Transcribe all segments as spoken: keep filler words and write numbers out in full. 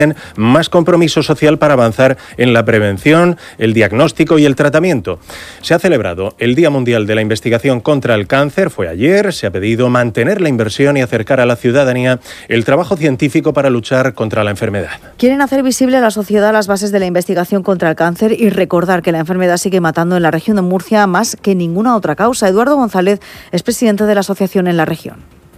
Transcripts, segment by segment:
más compromiso social para avanzar en la prevención, el diagnóstico y el tratamiento. Se ha celebrado el Día Mundial de la Investigación contra el Cáncer, fue ayer. Se ha pedido mantener la inversión y acercar a la ciudadanía el trabajo científico para luchar contra la enfermedad. Quieren hacer visible a la sociedad las bases de la investigación contra el cáncer y recordar que la enfermedad sigue matando en la región de Murcia más que ninguna otra causa. Eduardo González es presidente de la asociación en la región.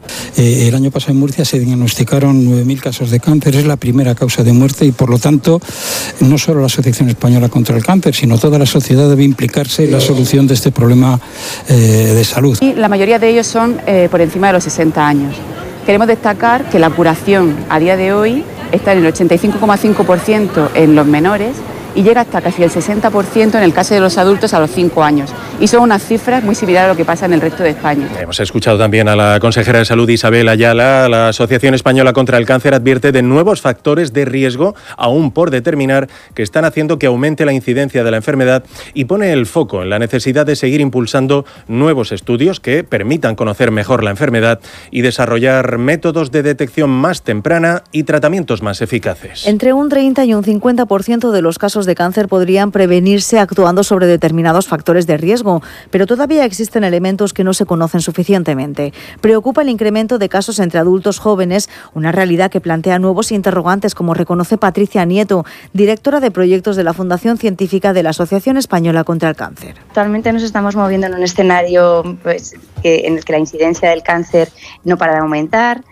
Eh, el año pasado en Murcia se diagnosticaron nueve mil casos de cáncer, es la primera causa de muerte y por lo tanto no solo la Asociación Española contra el Cáncer, sino toda la sociedad debe implicarse en la solución de este problema eh, de salud. Y la mayoría de ellos son eh, por encima de los sesenta años. Queremos destacar que la curación a día de hoy está en el ochenta y cinco coma cinco por ciento en los menores y llega hasta casi el sesenta por ciento en el caso de los adultos a los cinco años. Y son unas cifras muy similares a lo que pasa en el resto de España. Hemos escuchado también a la consejera de Salud, Isabel Ayala. La Asociación Española contra el Cáncer advierte de nuevos factores de riesgo, aún por determinar, que están haciendo que aumente la incidencia de la enfermedad y pone el foco en la necesidad de seguir impulsando nuevos estudios que permitan conocer mejor la enfermedad y desarrollar métodos de detección más temprana y tratamientos más eficaces. Entre un treinta y un cincuenta por ciento de los casos de cáncer podrían prevenirse actuando sobre determinados factores de riesgo, pero todavía existen elementos que no se conocen suficientemente. Preocupa el incremento de casos entre adultos jóvenes, una realidad que plantea nuevos interrogantes, como reconoce Patricia Nieto, directora de proyectos de la Fundación Científica de la Asociación Española contra el Cáncer. Actualmente nos estamos moviendo en un escenario pues, que, en el que la incidencia del cáncer no para de aumentar.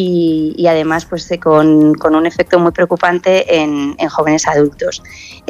Y, y además pues, con, con un efecto muy preocupante en, en jóvenes adultos.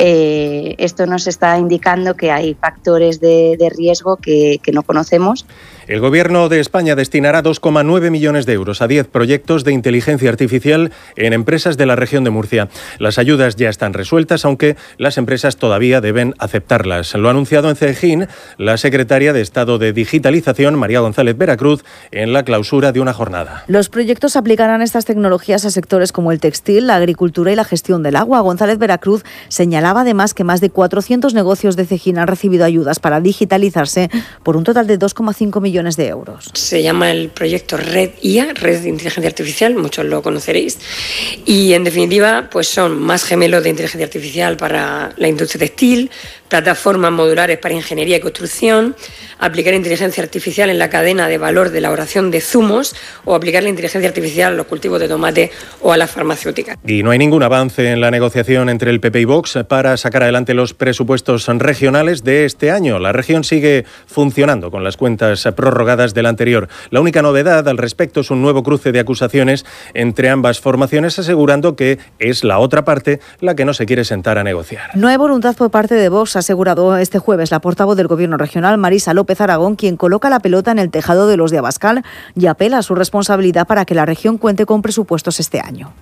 Eh, esto nos está indicando que hay factores de, de riesgo que, que no conocemos. El Gobierno de España destinará dos coma nueve millones de euros a diez proyectos de inteligencia artificial en empresas de la región de Murcia. Las ayudas ya están resueltas, aunque las empresas todavía deben aceptarlas. Lo ha anunciado en Cejín la secretaria de Estado de Digitalización, María González Veracruz, en la clausura de una jornada. Los proyectos aplicarán estas tecnologías a sectores como el textil, la agricultura y la gestión del agua. González Veracruz señalaba además que más de cuatrocientos negocios de Cejín han recibido ayudas para digitalizarse por un total de dos coma cinco millones de euros. Se llama el proyecto Red I A, Red de Inteligencia Artificial, muchos lo conoceréis, y en definitiva pues son más gemelos de inteligencia artificial para la industria textil, plataformas modulares para ingeniería y construcción, aplicar inteligencia artificial en la cadena de valor de elaboración de zumos o aplicar la inteligencia artificial a los cultivos de tomate o a las farmacéuticas. Y no hay ningún avance en la negociación entre el P P y Vox para sacar adelante los presupuestos regionales de este año. La región sigue funcionando con las cuentas prorrogadas del anterior. La única novedad al respecto es un nuevo cruce de acusaciones entre ambas formaciones, asegurando que es la otra parte la que no se quiere sentar a negociar. No hay voluntad por parte de Vox, ha asegurado este jueves la portavoz del Gobierno regional, Marisa López Aragón, quien coloca la pelota en el tejado de los de Abascal y apela a su responsabilidad para que la región cuente con presupuestos este año.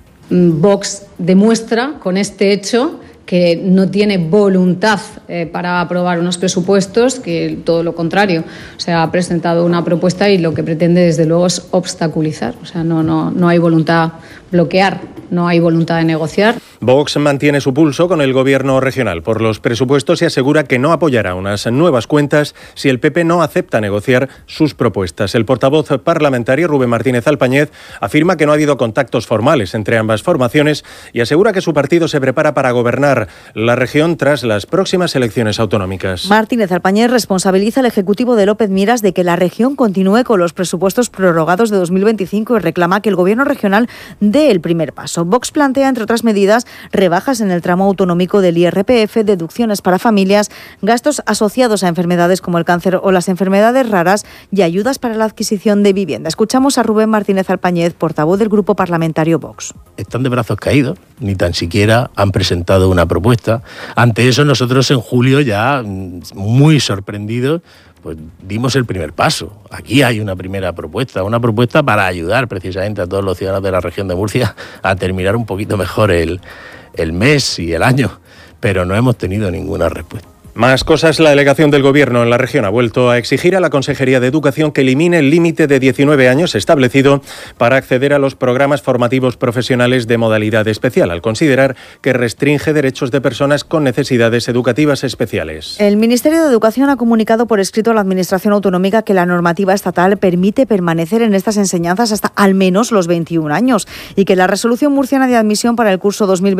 Vox demuestra con este hecho que no tiene voluntad eh, para aprobar unos presupuestos, que todo lo contrario, o sea, ha presentado una propuesta y lo que pretende desde luego es obstaculizar, o sea, no, no, no hay voluntad bloquear, no hay voluntad de negociar. Vox mantiene su pulso con el Gobierno regional por los presupuestos y asegura que no apoyará unas nuevas cuentas si el P P no acepta negociar sus propuestas. El portavoz parlamentario, Rubén Martínez Alpañez, afirma que no ha habido contactos formales entre ambas formaciones y asegura que su partido se prepara para gobernar la región tras las próximas elecciones autonómicas. Martínez Alpañez responsabiliza al Ejecutivo de López Miras de que la región continúe con los presupuestos prorrogados de dos mil veinticinco y reclama que el Gobierno regional dé el primer paso. Vox plantea, entre otras medidas, rebajas en el tramo autonómico del I R P F, deducciones para familias, gastos asociados a enfermedades como el cáncer o las enfermedades raras y ayudas para la adquisición de vivienda. Escuchamos a Rubén Martínez Alpañez, portavoz del Grupo Parlamentario Vox. Están de brazos caídos, ni tan siquiera han presentado una propuesta. Ante eso, nosotros en julio, ya muy sorprendidos, pues dimos el primer paso. Aquí hay una primera propuesta, una propuesta para ayudar precisamente a todos los ciudadanos de la región de Murcia a terminar un poquito mejor el, el mes y el año, pero no hemos tenido ninguna respuesta. Más cosas. La delegación del Gobierno en la región ha vuelto a exigir a la Consejería de Educación que elimine el límite de diecinueve años establecido para acceder a los programas formativos profesionales de modalidad especial, al considerar que restringe derechos de personas con necesidades educativas especiales. El Ministerio de Educación ha comunicado por escrito a la Administración Autonómica que la normativa estatal permite permanecer en estas enseñanzas hasta al menos los veintiún años y que la resolución murciana de admisión para el curso dos mil